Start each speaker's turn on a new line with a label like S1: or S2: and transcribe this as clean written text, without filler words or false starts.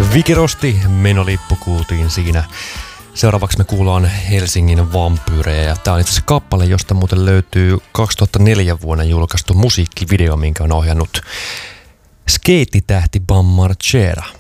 S1: Vikirosti menolippu kuultiin siinä. Seuraavaksi me kuullaan Helsingin vampyyrejä ja tää on itse asiassa kappale, josta muuten löytyy 2004 vuonna julkaistu musiikkivideo, minkä on ohjannut skeitti-tähti Bam Margera.